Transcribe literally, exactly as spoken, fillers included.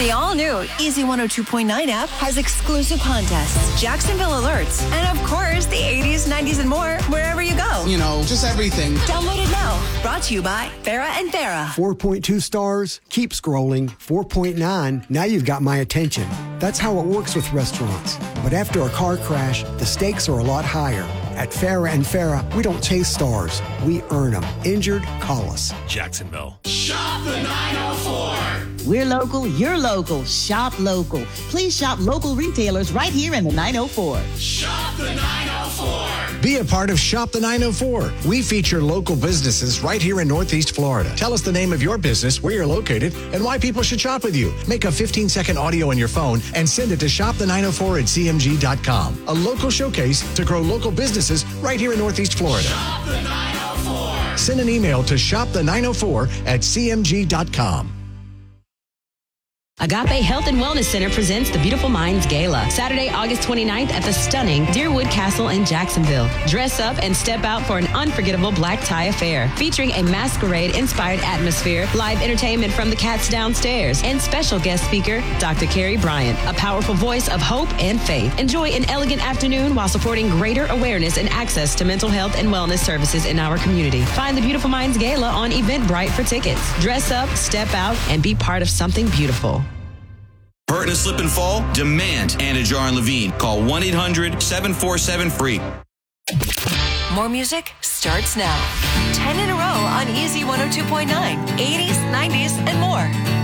The all-new Easy one oh two point nine app has exclusive contests, Jacksonville alerts, and of course, the eighties, nineties, and more wherever you go. You know, just everything. Download it now. Brought to you by Farrah and Farrah. four point two stars. Keep scrolling. four point nine. Now you've got my attention. That's how it works with restaurants. But after a car crash, the stakes are a lot higher. At Farrah and Farrah, we don't chase stars. We earn them. Injured? Call us. Jacksonville. Shop the nine oh four. We're local, you're local. Shop local. Please shop local retailers right here in the nine oh four. Shop the nine oh four. Be a part of Shop the nine oh four. We feature local businesses right here in Northeast Florida. Tell us the name of your business, where you're located, and why people should shop with you. Make a fifteen-second audio on your phone and send it to shop the nine oh four at c m g dot com. A local showcase to grow local businesses right here in Northeast Florida. Shop the nine oh four. Send an email to shop the nine oh four at c m g dot com. Agape Health and Wellness Center presents the Beautiful Minds Gala, Saturday, August twenty-ninth at the stunning Deerwood Castle in Jacksonville. Dress up and step out for an unforgettable black tie affair, featuring a masquerade-inspired atmosphere, live entertainment from the cats downstairs, and special guest speaker, Doctor Carrie Bryant, a powerful voice of hope and faith. Enjoy an elegant afternoon while supporting greater awareness and access to mental health and wellness services in our community. Find the Beautiful Minds Gala on Eventbrite for tickets. Dress up, step out, and be part of something beautiful. Hurt and slip and fall? Demand Anna Jar and Levine. Call one eight hundred seven four seven free. More music starts now. ten in a row on Easy one oh two point nine, eighties, nineties, and more.